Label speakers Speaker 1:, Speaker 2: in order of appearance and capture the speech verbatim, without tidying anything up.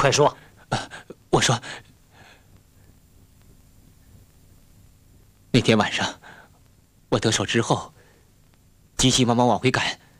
Speaker 1: 快说。
Speaker 2: 呃，我说，那天晚上我得手之后，急急忙忙往回赶。